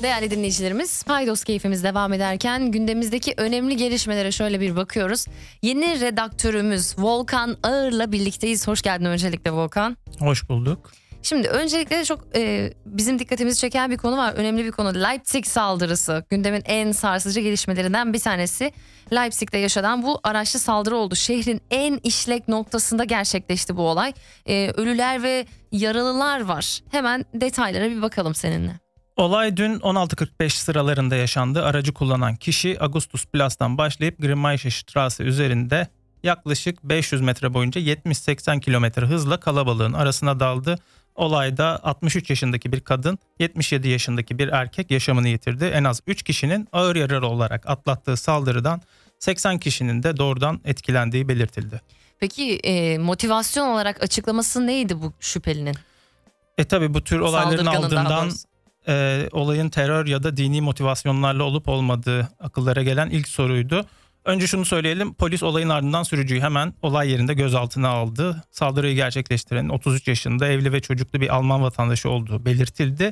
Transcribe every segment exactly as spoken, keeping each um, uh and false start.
Değerli dinleyicilerimiz, Paydos keyfimiz devam ederken gündemimizdeki önemli gelişmelere şöyle bir bakıyoruz. Yeni redaktörümüz Volkan Ağır'la birlikteyiz. Hoş geldin öncelikle Volkan. Hoş bulduk. Şimdi öncelikle çok e, bizim dikkatimizi çeken bir konu var. Önemli bir konu. Leipzig saldırısı. Gündemin en sarsıcı gelişmelerinden bir tanesi. Leipzig'te yaşanan bu araçlı saldırı oldu. Şehrin en işlek noktasında gerçekleşti bu olay. E, ölüler ve yaralılar var. Hemen detaylara bir bakalım seninle. Olay dün on altı kırk beş sıralarında yaşandı. Aracı kullanan kişi Augustusplatz'tan başlayıp Grimmaische üzerinde yaklaşık beş yüz metre boyunca yetmiş seksen kilometre hızla kalabalığın arasına daldı. Olayda altmış üç yaşındaki bir kadın, yetmiş yedi yaşındaki bir erkek yaşamını yitirdi. En az üç kişinin ağır yaralı olarak atlattığı saldırıdan seksen kişinin de doğrudan etkilendiği belirtildi. Peki e, motivasyon olarak açıklaması neydi bu şüphelinin? E tabi bu tür olayların Saldırganın ardından e, olayın terör ya da dini motivasyonlarla olup olmadığı akıllara gelen ilk soruydu. Önce şunu söyleyelim, polis olayın ardından sürücüyü hemen olay yerinde gözaltına aldı. Saldırıyı gerçekleştirenin otuz üç yaşında evli ve çocuklu bir Alman vatandaşı olduğu belirtildi.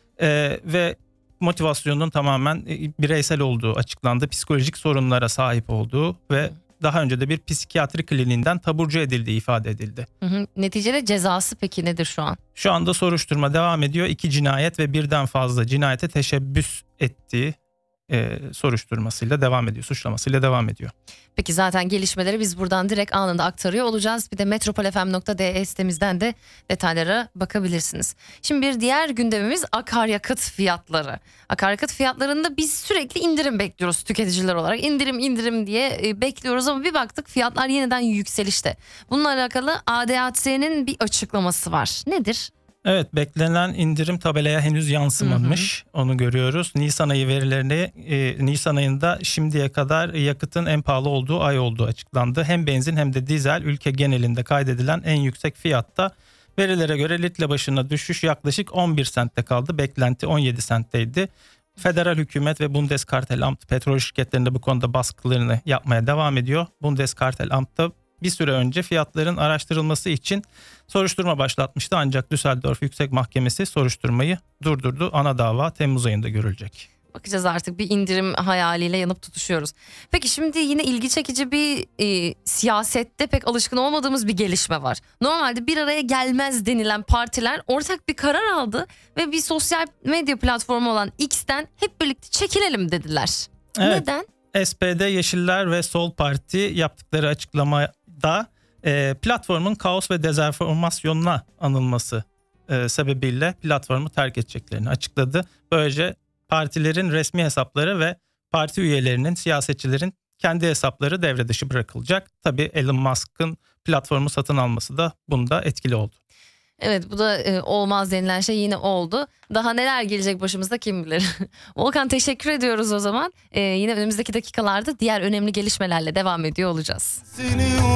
Ee, ve motivasyonun tamamen bireysel olduğu açıklandı. Psikolojik sorunlara sahip olduğu ve daha önce de bir psikiyatri kliniğinden taburcu edildiği ifade edildi. Hı hı. Neticede cezası peki nedir şu an? Şu anda soruşturma devam ediyor. İki cinayet ve birden fazla cinayete teşebbüs ettiği E, soruşturmasıyla devam ediyor, suçlamasıyla devam ediyor. Peki zaten gelişmeleri biz buradan direkt anında aktarıyor olacağız. Bir de metropol f m nokta d e sitemizden de detaylara bakabilirsiniz. Şimdi bir diğer gündemimiz akaryakıt fiyatları. Akaryakıt fiyatlarında biz sürekli indirim bekliyoruz tüketiciler olarak. İndirim indirim diye e, bekliyoruz ama bir baktık fiyatlar yeniden yükselişte. Bununla alakalı A D A C'nin bir açıklaması var. Nedir? Evet, beklenen indirim tabelaya henüz yansımamış. Hı hı. Onu görüyoruz. Nisan ayı verilerini e, Nisan ayında şimdiye kadar yakıtın en pahalı olduğu ay olduğu açıklandı. Hem benzin hem de dizel ülke genelinde kaydedilen en yüksek fiyatta. Verilere göre litre başına düşüş yaklaşık on bir sentte kaldı. Beklenti on yedi sentteydi. Federal hükümet ve Bundeskartelamt petrol şirketlerinde bu konuda baskılarını yapmaya devam ediyor. Bundeskartelamt da bir süre önce fiyatların araştırılması için soruşturma başlatmıştı, ancak Düsseldorf Yüksek Mahkemesi soruşturmayı durdurdu. Ana dava Temmuz ayında görülecek. Bakacağız, artık bir indirim hayaliyle yanıp tutuşuyoruz. Peki şimdi yine ilgi çekici bir e, siyasette pek alışkın olmadığımız bir gelişme var. Normalde bir araya gelmez denilen partiler ortak bir karar aldı ve bir sosyal medya platformu olan X'ten hep birlikte çekilelim dediler. Evet. Neden? S P D, Yeşiller ve Sol Parti yaptıkları açıklamada e, platformun kaos ve dezenformasyonla anılması e, sebebiyle platformu terk edeceklerini açıkladı. Böylece partilerin resmi hesapları ve parti üyelerinin, siyasetçilerin kendi hesapları devre dışı bırakılacak. Tabii Elon Musk'ın platformu satın alması da bunda etkili oldu. Evet, bu da e, olmaz denilen şey yine oldu. Daha neler gelecek başımızda kim bilir. Volkan, teşekkür ediyoruz o zaman. E, yine önümüzdeki dakikalarda diğer önemli gelişmelerle devam ediyor olacağız. Seni